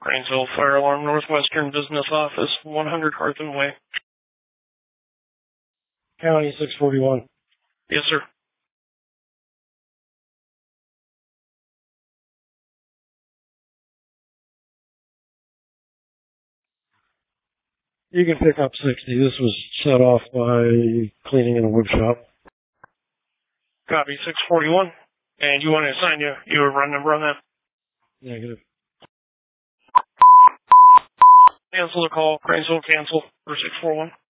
Cranesville Fire Alarm Northwestern Business Office, 100 Harthen Way. County 641. Yes, sir. You can pick up 60. This was set off by cleaning in a wood shop. Copy, 641. And you want to assign your run number on that? Negative. Cancel the call. Cranesville cancel for 641.